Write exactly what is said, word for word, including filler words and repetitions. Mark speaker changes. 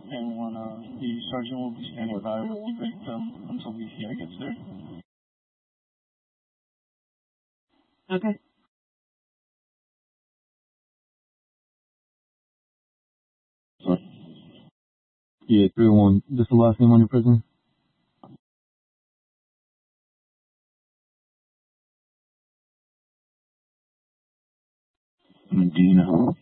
Speaker 1: and when uh, the sergeant will be standing by the victim until the E T A gets there.
Speaker 2: Okay.
Speaker 3: Yeah, three oh one. This the last name on your prisoner?
Speaker 1: Medina.